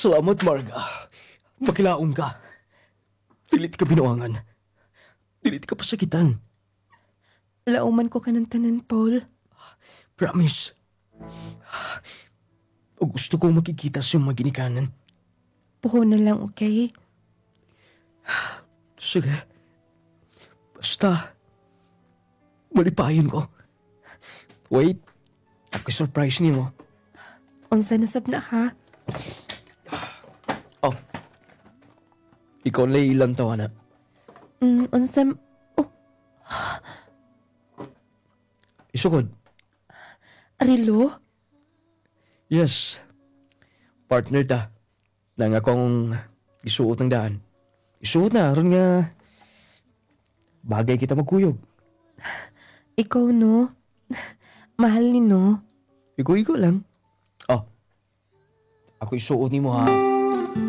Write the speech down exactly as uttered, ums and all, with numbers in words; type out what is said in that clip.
Salamat, Marga. Makilaon ka. Dilit ka binuangan. Dilit ka pasakitan. Lauman ko ka ng tanan, Paul. Promise. O gusto kong makikita sa iyong maginikanan. Puho na lang, okay? Sige. Basta, malipayon ko. Wait, ako surprise niyo mo. Unsa nasab na ha? Oh, ikaw na ilang tawa na. Mm, unsa... Oh, Isukod. Rilo? Yes. Partner ta. Nang akong isuot ng daan. Isuot na, ron nga bagay kita magkuyog. Ikaw, no? Mahal ni, no? Igo-igo lang. Oh, ako isuot ni mo ha.